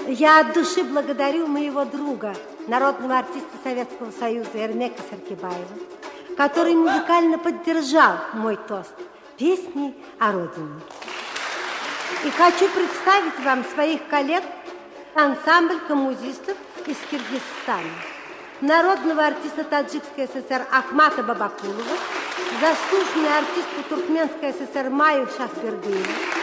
Я от души благодарю моего друга, народного артиста Советского Союза Эрмека Саркибаева, который музыкально поддержал мой тост песней о родине. И хочу представить вам своих коллег, ансамбль коммузистов из Киргизстана, народного артиста Таджикской ССР Ахмата Бабакулова, заслуженный артист Туркменской ССР Маю Шахбердиева,